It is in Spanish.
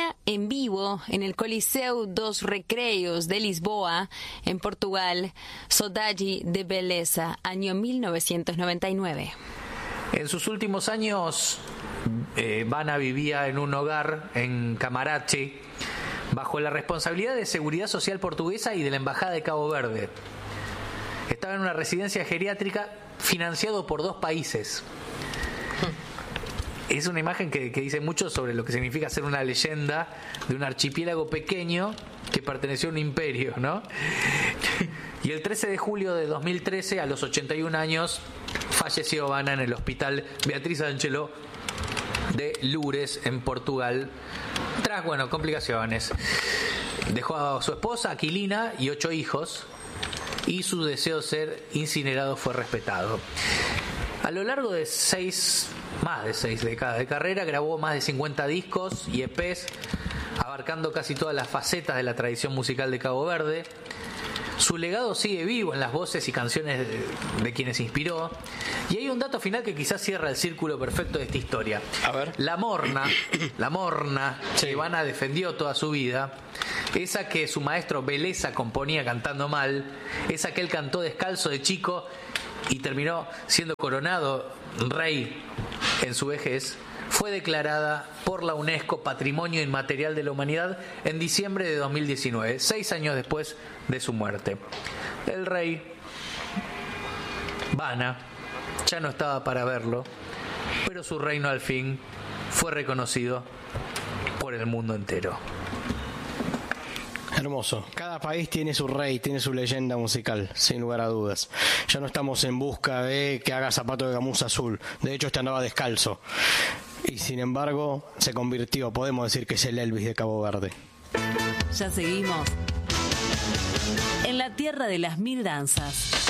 Habana en vivo en el Coliseu dos Recreios de Lisboa, en Portugal, Saudade de Beleza, año 1999. En sus últimos años, Vana vivía en un hogar en Camarache, bajo la responsabilidad de Seguridad Social Portuguesa y de la Embajada de Cabo Verde. Estaba en una residencia geriátrica financiado por 2 países. Es una imagen que dice mucho sobre lo que significa ser una leyenda de un archipiélago pequeño que perteneció a un imperio, ¿no? Y el 13 de julio de 2013, a los 81 años, falleció Vana en el hospital Beatriz Ângelo de Loures, en Portugal, tras, complicaciones. Dejó a su esposa, Aquilina, y 8 hijos, y su deseo de ser incinerado fue respetado. A lo largo de más de 6 décadas de carrera, grabó más de 50 discos y EPs, abarcando casi todas las facetas de la tradición musical de Cabo Verde. Su legado sigue vivo en las voces y canciones de quienes inspiró. Y hay un dato final que quizás cierra el círculo perfecto de esta historia. A ver. La morna sí, que Vana defendió toda su vida, esa que su maestro Beleza componía cantando mal, esa que él cantó descalzo de chico y terminó siendo coronado rey en su vejez, fue declarada por la UNESCO Patrimonio Inmaterial de la Humanidad en diciembre de 2019, 6 años después de su muerte. El rey Vana ya no estaba para verlo, pero su reino al fin fue reconocido por el mundo entero. Hermoso. Cada país tiene su rey, tiene su leyenda musical, sin lugar a dudas. Ya no estamos en busca de que haga zapato de gamuza azul. De hecho, este andaba descalzo. Y sin embargo, se convirtió, podemos decir que es el Elvis de Cabo Verde. Ya seguimos en la tierra de las 1000 danzas.